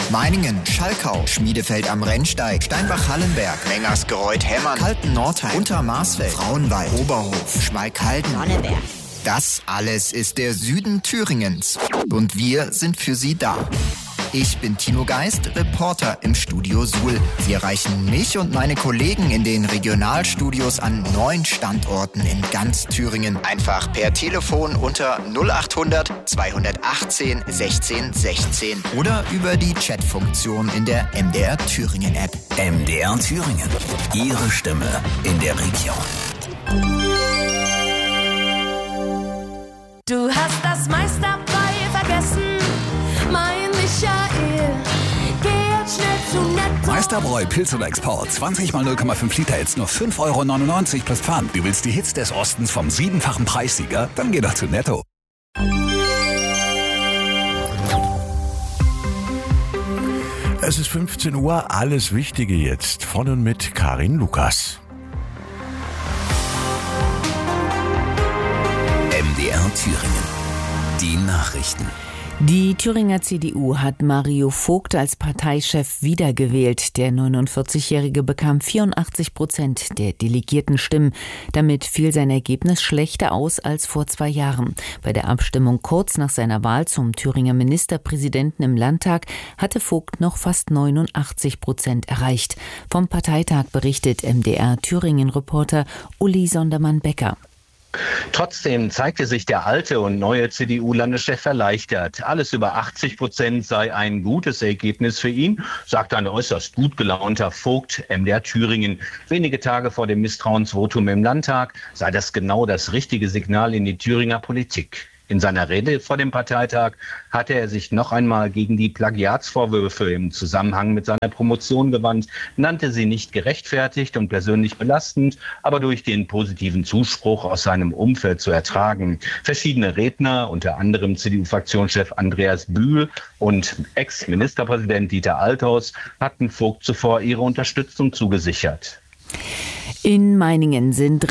Meiningen, Schalkau, Schmiedefeld am Rennsteig, Steinbach-Hallenberg, Mengersgereuth-Hemmern, Kalten-Nordheim, Untermarsfeld, Frauenwald, Oberhof, Schmalkalden, Sonneberg. Das alles ist der Süden Thüringens. Und wir sind für Sie da. Ich bin Tino Geist, Reporter im Studio Suhl. Sie erreichen mich und meine Kollegen in den Regionalstudios an 9 Standorten in ganz Thüringen. Einfach per Telefon unter 0800 218 16 16 oder über die Chatfunktion in der MDR Thüringen App. MDR Thüringen. Ihre Stimme in der Region. Du hast das meiste dabei vergessen, mein Michael. Geh jetzt schnell zu Netto. Meisterbräu Pilz oder Export. 20 mal 0,5 Liter, jetzt nur 5,99 € plus Pfand. Du willst die Hits des Ostens vom 7-fachen Preissieger? Dann geh doch zu Netto. Es ist 15 Uhr, alles Wichtige jetzt. Von und mit Karin Lukas. MDR Thüringen. Die Nachrichten. Die Thüringer CDU hat Mario Vogt als Parteichef wiedergewählt. Der 49-Jährige bekam 84% der delegierten Stimmen. Damit fiel sein Ergebnis schlechter aus als vor 2 Jahren. Bei der Abstimmung kurz nach seiner Wahl zum Thüringer Ministerpräsidenten im Landtag hatte Vogt noch fast 89% erreicht. Vom Parteitag berichtet MDR Thüringen-Reporter Uli Sondermann-Becker. Trotzdem zeigte sich der alte und neue CDU-Landeschef erleichtert. Alles über 80% sei ein gutes Ergebnis für ihn, sagt ein äußerst gut gelaunter Vogt MDR Thüringen. Wenige Tage vor dem Misstrauensvotum im Landtag sei das genau das richtige Signal in die Thüringer Politik. In seiner Rede vor dem Parteitag hatte er sich noch einmal gegen die Plagiatsvorwürfe im Zusammenhang mit seiner Promotion gewandt, nannte sie nicht gerechtfertigt und persönlich belastend, aber durch den positiven Zuspruch aus seinem Umfeld zu ertragen. Verschiedene Redner, unter anderem CDU-Fraktionschef Andreas Bühl und Ex-Ministerpräsident Dieter Althaus, hatten Vogt zuvor ihre Unterstützung zugesichert. In Meiningen sind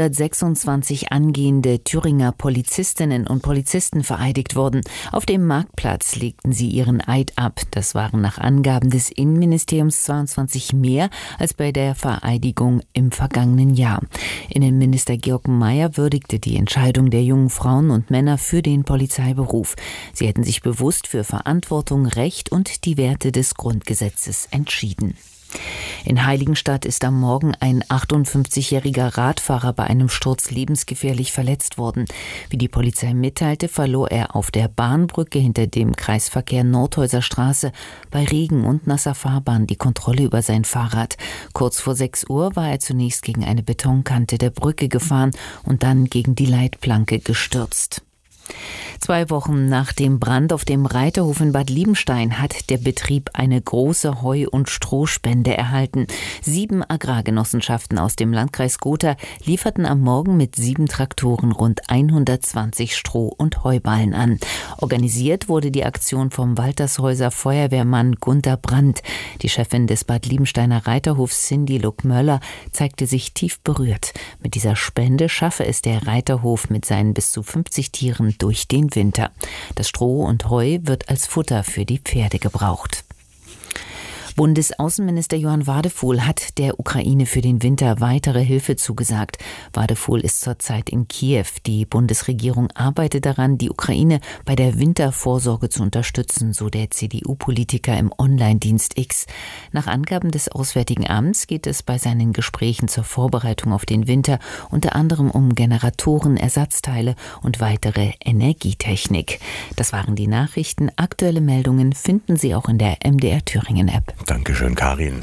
326 angehende Thüringer Polizistinnen und Polizisten vereidigt worden. Auf dem Marktplatz legten sie ihren Eid ab. Das waren nach Angaben des Innenministeriums 22 mehr als bei der Vereidigung im vergangenen Jahr. Innenminister Georg Mayer würdigte die Entscheidung der jungen Frauen und Männer für den Polizeiberuf. Sie hätten sich bewusst für Verantwortung, Recht und die Werte des Grundgesetzes entschieden. In Heiligenstadt ist am Morgen ein 58-jähriger Radfahrer bei einem Sturz lebensgefährlich verletzt worden. Wie die Polizei mitteilte, verlor er auf der Bahnbrücke hinter dem Kreisverkehr Nordhäuser Straße bei Regen und nasser Fahrbahn die Kontrolle über sein Fahrrad. Kurz vor 6 Uhr war er zunächst gegen eine Betonkante der Brücke gefahren und dann gegen die Leitplanke gestürzt. 2 Wochen nach dem Brand auf dem Reiterhof in Bad Liebenstein hat der Betrieb eine große Heu- und Strohspende erhalten. 7 Agrargenossenschaften aus dem Landkreis Gotha lieferten am Morgen mit 7 Traktoren rund 120 Stroh- und Heuballen an. Organisiert wurde die Aktion vom Waltershäuser Feuerwehrmann Gunter Brandt. Die Chefin des Bad Liebensteiner Reiterhofs, Cindy Luck-Möller, zeigte sich tief berührt. Mit dieser Spende schaffe es der Reiterhof mit seinen bis zu 50 Tieren durch den Winter. Das Stroh und Heu wird als Futter für die Pferde gebraucht. Bundesaußenminister Johann Wadefuhl hat der Ukraine für den Winter weitere Hilfe zugesagt. Wadefuhl ist zurzeit in Kiew. Die Bundesregierung arbeitet daran, die Ukraine bei der Wintervorsorge zu unterstützen, so der CDU-Politiker im Online-Dienst X. Nach Angaben des Auswärtigen Amts geht es bei seinen Gesprächen zur Vorbereitung auf den Winter unter anderem um Generatoren, Ersatzteile und weitere Energietechnik. Das waren die Nachrichten. Aktuelle Meldungen finden Sie auch in der MDR Thüringen-App. Dankeschön, Karin.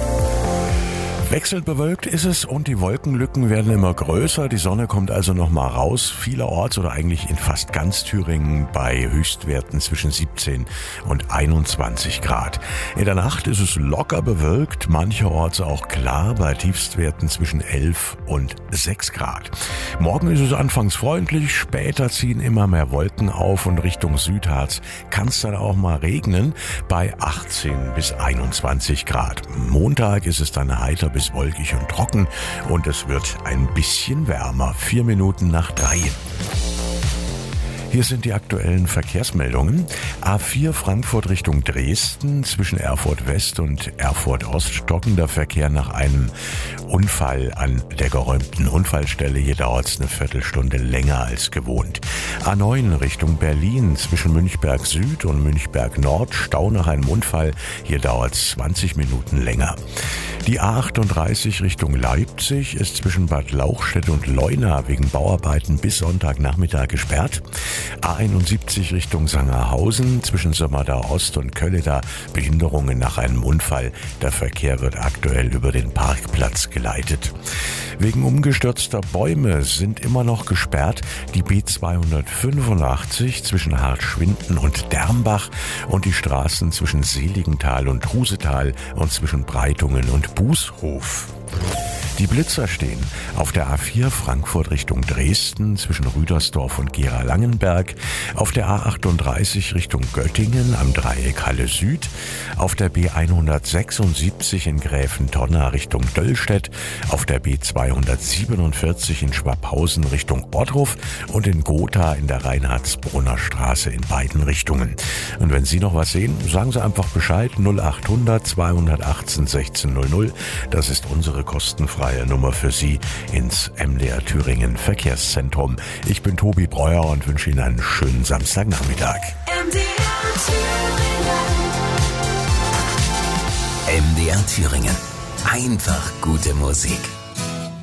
Wechselnd bewölkt ist es und die Wolkenlücken werden immer größer. Die Sonne kommt also noch mal raus. Vielerorts oder eigentlich in fast ganz Thüringen bei Höchstwerten zwischen 17 und 21 Grad. In der Nacht ist es locker bewölkt, mancherorts auch klar bei Tiefstwerten zwischen 11 und 6 Grad. Morgen ist es anfangs freundlich, später ziehen immer mehr Wolken auf und Richtung Südharz kann es dann auch mal regnen bei 18 bis 21 Grad. Montag ist es dann heiter bis wolkig und trocken und es wird ein bisschen wärmer. 4 Minuten nach 3. Hier sind die aktuellen Verkehrsmeldungen. A4 Frankfurt Richtung Dresden, zwischen Erfurt West und Erfurt Ost stockender Verkehr nach einem Unfall an der geräumten Unfallstelle. Hier dauert es eine Viertelstunde länger als gewohnt. A9 Richtung Berlin, zwischen Münchberg Süd und Münchberg Nord, Stau nach einem Unfall. Hier dauert es 20 Minuten länger. Die A38 Richtung Leipzig ist zwischen Bad Lauchstädt und Leuna wegen Bauarbeiten bis Sonntagnachmittag gesperrt. A71 Richtung Sangerhausen, zwischen Sömmerda Ost und Kölleda Behinderungen nach einem Unfall. Der Verkehr wird aktuell über den Parkplatz geleitet. Wegen umgestürzter Bäume sind immer noch gesperrt die B285 zwischen Hartschwinden und Dermbach und die Straßen zwischen Seligenthal und Trusetal und zwischen Breitungen und Bußhof. Die Blitzer stehen auf der A4 Frankfurt Richtung Dresden zwischen Rüdersdorf und Gera-Langenberg, auf der A38 Richtung Göttingen am Dreieck Halle Süd, auf der B176 in Gräfentonna Richtung Döllstedt, auf der B247 in Schwabhausen Richtung Ortruf und in Gotha in der Reinhardsbrunner Straße in beiden Richtungen. Und wenn Sie noch was sehen, sagen Sie einfach Bescheid, 0800 218 1600. Das ist unsere kostenfreie Nummer für Sie ins MDR Thüringen Verkehrszentrum. Ich bin Tobi Breuer und wünsche Ihnen einen schönen Samstagnachmittag. MDR Thüringen. Einfach gute Musik.